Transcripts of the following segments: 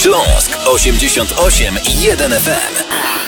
Śląsk 88,1 FM.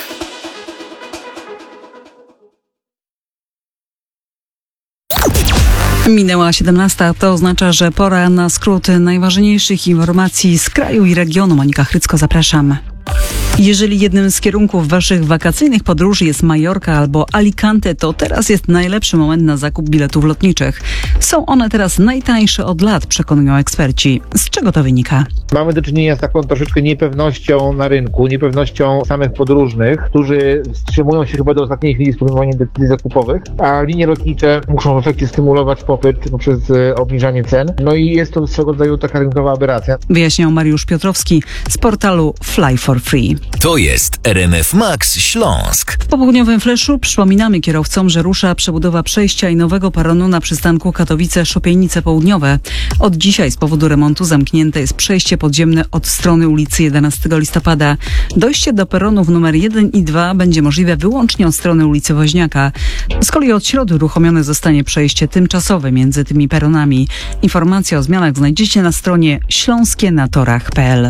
Minęła 17, to oznacza, że pora na skrót najważniejszych informacji z kraju i regionu. Monika Chrycko, zapraszam. Jeżeli jednym z kierunków waszych wakacyjnych podróży jest Majorka albo Alicante, to teraz jest najlepszy moment na zakup biletów lotniczych. Są one teraz najtańsze od lat, przekonują eksperci. Z czego to wynika? Mamy do czynienia z taką troszeczkę niepewnością na rynku, niepewnością samych podróżnych, którzy wstrzymują się chyba do ostatniej chwili z podejmowaniem decyzji zakupowych, a linie lotnicze muszą w efekcie stymulować popyt poprzez obniżanie cen. No i jest to swego rodzaju taka rynkowa aberracja. Wyjaśniał Mariusz Piotrowski z portalu Fly for Free. To jest RMF Max Śląsk. W popołudniowym fleszu przypominamy kierowcom, że rusza przebudowa przejścia i nowego peronu na przystanku Katowice-Szopienice Południowe. Od dzisiaj z powodu remontu zamknięte jest przejście podziemne od strony ulicy 11 listopada. Dojście do peronów numer 1 i 2 będzie możliwe wyłącznie od strony ulicy Woźniaka. Z kolei od środy uruchomione zostanie przejście tymczasowe między tymi peronami. Informacje o zmianach znajdziecie na stronie śląskienatorach.pl.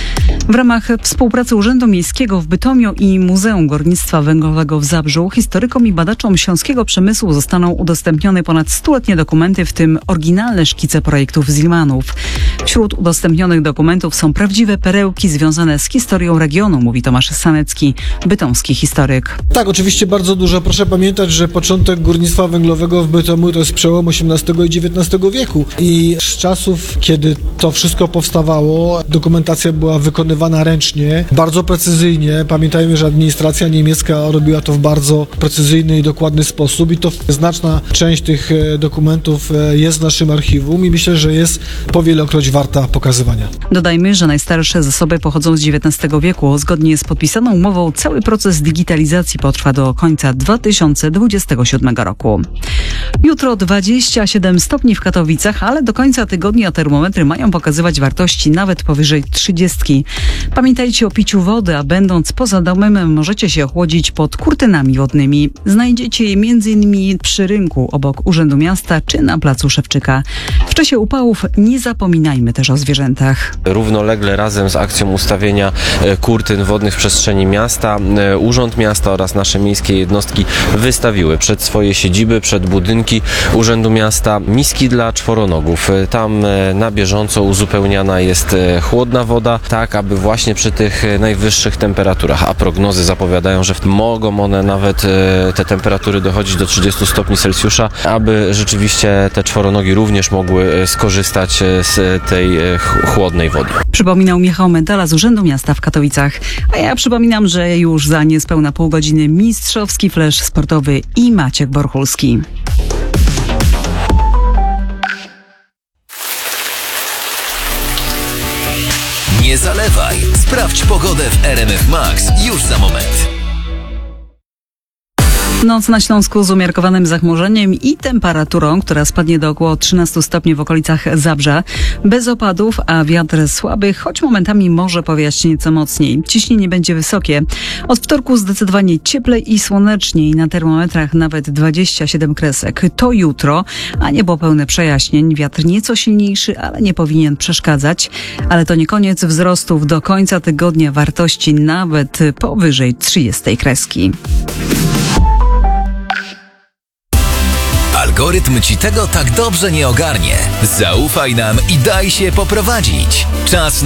W ramach współpracy Urzędu Miejskiego w Bytomiu i Muzeum Górnictwa Węglowego w Zabrzu historykom i badaczom śląskiego przemysłu zostaną udostępnione ponad 100-letnie dokumenty, w tym oryginalne szkice projektów Zilmanów. Wśród udostępnionych dokumentów są prawdziwe perełki związane z historią regionu, mówi Tomasz Sanecki, bytomski historyk. Tak, oczywiście bardzo dużo. Proszę pamiętać, że początek górnictwa węglowego w Bytomiu to jest przełom XVIII i XIX wieku i z czasów, kiedy to wszystko powstawało, dokumentacja była wykonywana ręcznie, bardzo precyzyjnie. Pamiętajmy, że administracja niemiecka robiła to w bardzo precyzyjny i dokładny sposób i to znaczna część tych dokumentów jest w naszym archiwum i myślę, że jest powielokroć warta pokazywania. Dodajmy, że najstarsze zasoby pochodzą z XIX wieku. Zgodnie z podpisaną umową cały proces digitalizacji potrwa do końca 2027 roku. Jutro 27 stopni w Katowicach, ale do końca tygodnia termometry mają pokazywać wartości nawet powyżej 30. Pamiętajcie o piciu wody, a będąc poza domem możecie się ochłodzić pod kurtynami wodnymi. Znajdziecie je m.in. przy rynku obok Urzędu Miasta czy na placu Szewczyka. W czasie upałów nie zapominajmy też o zwierzętach. Równolegle razem z akcją ustawienia kurtyn wodnych w przestrzeni miasta, Urząd Miasta oraz nasze miejskie jednostki wystawiły przed swoje siedziby, przed budynki Urzędu Miasta miski dla czworonogów. Tam na bieżąco uzupełniana jest chłodna woda, tak aby właśnie przy tych najwyższych temperaturach, a prognozy zapowiadają, że mogą one nawet te temperatury dochodzić do 30 stopni Celsjusza, aby rzeczywiście te czworonogi również mogły skorzystać z tej chłodnej wody. Przypominał Michał Medala z Urzędu Miasta w Katowicach. A ja przypominam, że już za niespełna pół godziny mistrzowski flesz sportowy i Maciek Borchulski. Nie zalewaj. Sprawdź pogodę w RMF Max już za moment. Noc na Śląsku z umiarkowanym zachmurzeniem i temperaturą, która spadnie do około 13 stopni w okolicach Zabrza. Bez opadów, a wiatr słaby, choć momentami może powiać nieco mocniej. Ciśnienie będzie wysokie. Od wtorku zdecydowanie cieplej i słoneczniej. Na termometrach nawet 27 kresek. To jutro, a niebo pełne przejaśnień. Wiatr nieco silniejszy, ale nie powinien przeszkadzać. Ale to nie koniec wzrostów. Do końca tygodnia wartości nawet powyżej 30 kreski. Algorytm ci tego tak dobrze nie ogarnie. Zaufaj nam i daj się poprowadzić. Czas